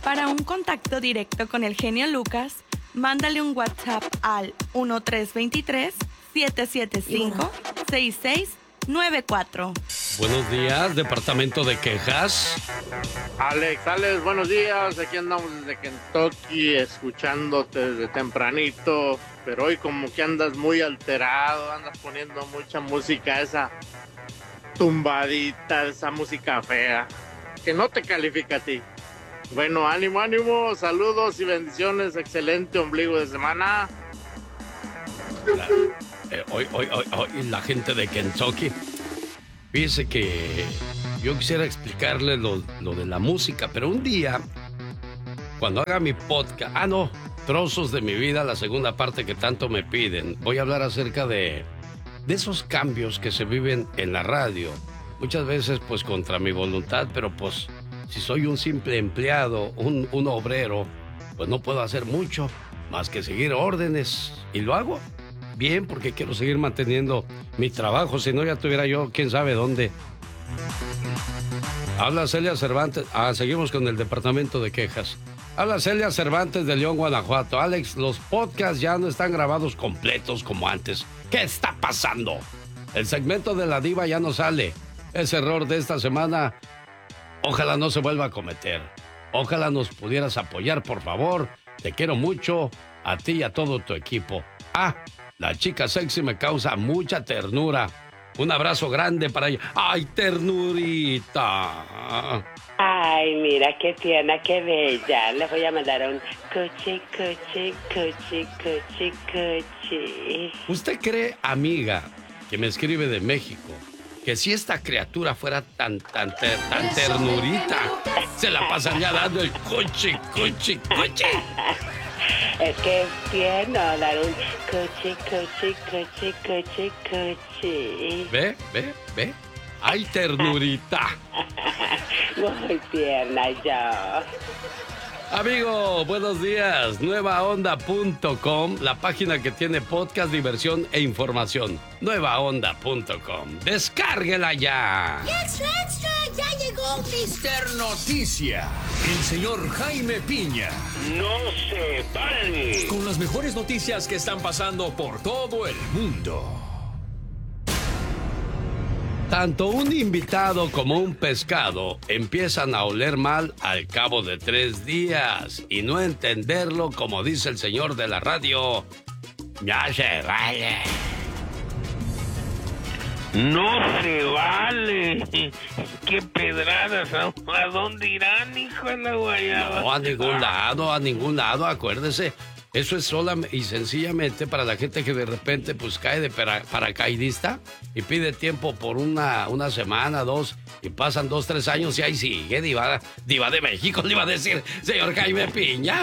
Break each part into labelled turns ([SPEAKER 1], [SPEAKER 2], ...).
[SPEAKER 1] Para un contacto directo con el genio Lucas, mándale un WhatsApp al 1323-775-6694.
[SPEAKER 2] Buenos días, Departamento de Quejas.
[SPEAKER 3] Alex, buenos días. Aquí andamos desde Kentucky, escuchándote desde tempranito. Pero hoy como que andas muy alterado, andas poniendo mucha música, esa tumbadita, esa música fea, que no te califica a ti. Bueno, ánimo, saludos y bendiciones, excelente ombligo de semana.
[SPEAKER 2] Hoy, la gente de Kentucky. Fíjese que yo quisiera explicarle lo de la música, pero un día, cuando haga mi podcast, Trozos de mi vida, la segunda parte que tanto me piden, voy a hablar acerca de esos cambios que se viven en la radio. Muchas veces, pues, contra mi voluntad, pero pues, si soy un simple empleado, un obrero, pues no puedo hacer mucho más que seguir órdenes. Y lo hago bien porque quiero seguir manteniendo mi trabajo, si no ya tuviera yo quién sabe dónde. Habla Celia Cervantes. Seguimos con el Departamento de Quejas. Habla Celia Cervantes de León, Guanajuato. Alex, los podcasts ya no están grabados completos como antes. ¿Qué está pasando? El segmento de la diva ya no sale. Ese error de esta semana, ojalá no se vuelva a cometer. Ojalá nos pudieras apoyar, por favor. Te quiero mucho, a ti y a todo tu equipo. La chica sexy me causa mucha ternura. Un abrazo grande para ella. ¡Ay, ternurita!
[SPEAKER 4] Ay, mira qué tierna, qué bella. Le voy a mandar un cuchi, cuchi, cuchi, cuchi, cuchi.
[SPEAKER 2] ¿Usted cree, amiga, que me escribe de México, que si esta criatura fuera tan ternurita, se la pasaría dando el cuchi, cuchi, cuchi?
[SPEAKER 4] Es que es tierno dar un cuchi, cuchi, cuchi, cuchi, cuchi.
[SPEAKER 2] ¿Ve? ¡Ay, ternurita!
[SPEAKER 4] Muy tierna yo.
[SPEAKER 2] Amigo, buenos días. Nuevaonda.com, la página que tiene podcast, diversión e información. Nuevaonda.com. ¡Descárguela ya!
[SPEAKER 5] ¡Extra, extra! ¡Ya llegó Mr. Noticia! El señor Jaime Piña.
[SPEAKER 6] ¡No se vale!
[SPEAKER 5] Con las mejores noticias que están pasando por todo el mundo.
[SPEAKER 2] Tanto un invitado como un pescado empiezan a oler mal al cabo de 3 días y no entenderlo, como dice el señor de la radio. ¡Ya se vale!
[SPEAKER 6] ¡No se vale! ¡Qué pedradas! ¿A dónde irán, hijo de la guayaba?
[SPEAKER 2] No, a ningún lado, acuérdese. Eso es sola y sencillamente para la gente que de repente pues cae de paracaidista y pide tiempo por una semana, 2, y pasan 2, 3 años y ahí sigue, diva de México, le iba a decir, señor Jaime Piña.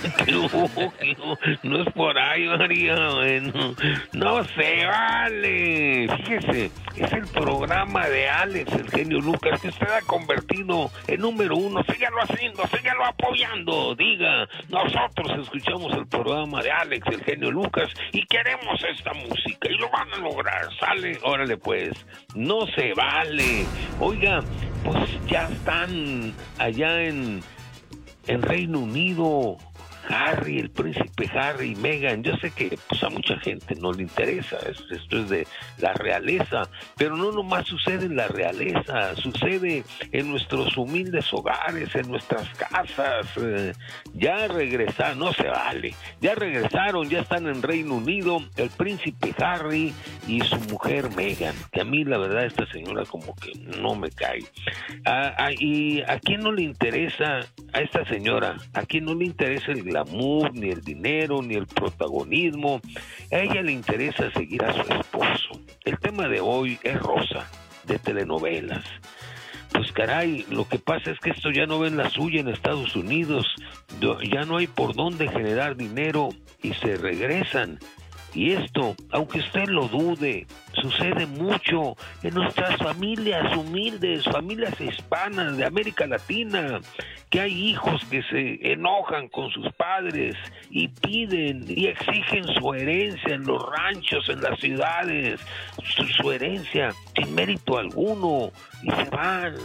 [SPEAKER 6] No es por ahí, María. Bueno, no se vale. Fíjese, es el programa de Alex, el genio Lucas, que usted ha convertido en número 1. Sígalo haciendo, sígalo apoyando. Diga, nosotros escuchamos el programa de Alex, el genio Lucas, y queremos esta música, y lo van a lograr. Sale, órale pues, no se vale. Oiga, pues ya están allá en Reino Unido, Harry, el príncipe Harry y Meghan. Yo sé que pues a mucha gente no le interesa, esto es de la realeza, pero no nomás sucede en la realeza, sucede en nuestros humildes hogares, en nuestras casas. Ya regresaron, no se vale, ya regresaron, ya están en Reino Unido, el príncipe Harry y su mujer Meghan, que a mí la verdad esta señora como que no me cae. ¿Y a quién no le interesa a esta señora? ¿A quién no le interesa el glamour, ni el dinero, ni el protagonismo? A ella le interesa seguir a su esposo. El tema de hoy es Rosa, de telenovelas. Pues caray, lo que pasa es que esto ya no ven la suya en Estados Unidos, ya no hay por dónde generar dinero y se regresan. Y esto, aunque usted lo dude, sucede mucho en nuestras familias humildes, familias hispanas de América Latina, que hay hijos que se enojan con sus padres y piden y exigen su herencia en los ranchos, en las ciudades, su herencia sin mérito alguno, y se van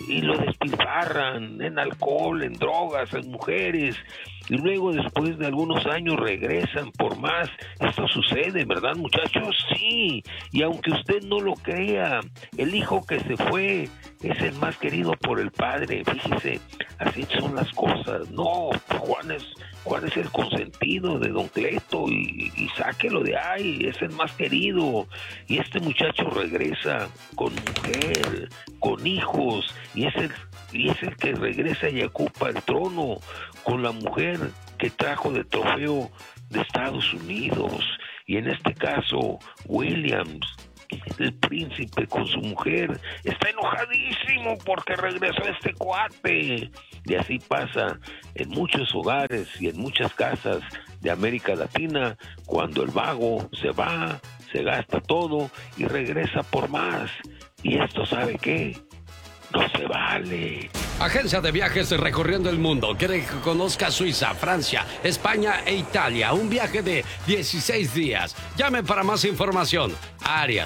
[SPEAKER 6] y lo despilfarran en alcohol, en drogas, en mujeres, y luego después de algunos años regresan por más. Esto sucede, ¿verdad, muchachos? Sí, y aunque usted no lo crea, el hijo que se fue es el más querido por el padre. Fíjese, así son las cosas. No, Juan es el consentido de don Cleto y sáquelo de ahí, es el más querido. Y este muchacho regresa con mujer, con hijos, y es el que regresa y ocupa el trono con la mujer que trajo de trofeo de Estados Unidos. Y en este caso, Williams, el príncipe con su mujer, está enojadísimo porque regresó este cuate. Y así pasa en muchos hogares y en muchas casas de América Latina, cuando el vago se va, se gasta todo y regresa por más. Y esto, ¿sabe qué? No se vale.
[SPEAKER 2] Agencia de viajes recorriendo el mundo. Quiere que conozca Suiza, Francia, España e Italia. Un viaje de 16 días. Llame para más información. Área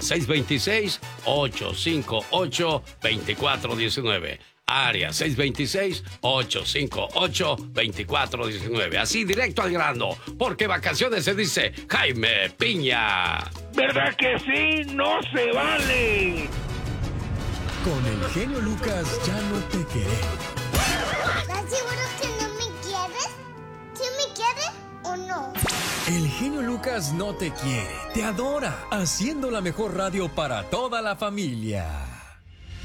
[SPEAKER 2] 626-858-2419. Área 626-858-2419. Así, directo al grano. Porque vacaciones se dice Jaime Piña.
[SPEAKER 6] ¿Verdad que sí? ¡No se vale!
[SPEAKER 5] Con el genio Lucas ya no te queremos.
[SPEAKER 7] ¿Estás seguro que no me quieres? ¿Sí me quieres o no?
[SPEAKER 5] El genio Lucas no te quiere, te adora, haciendo la mejor radio para toda la familia.